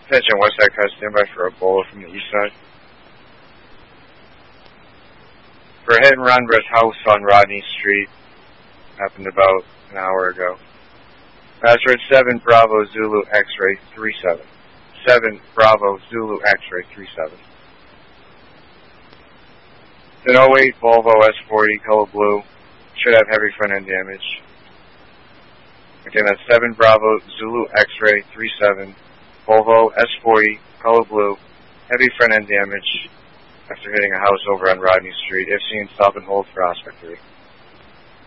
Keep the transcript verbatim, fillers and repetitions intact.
Attention West Side car, standby for a bowler from the east side. For a hit and run at house on Rodney Street, happened about an hour ago. Password seven Bravo Zulu X-ray three seven. seven Bravo Zulu X-ray three seven. It's an oh eight Volvo S forty, color blue. Should have heavy front end damage. Again, that's seven Bravo Zulu X-ray three seven. Volvo S forty, color blue. Heavy front end damage after hitting a house over on Rodney Street. If seen, stop and hold for Aspect three.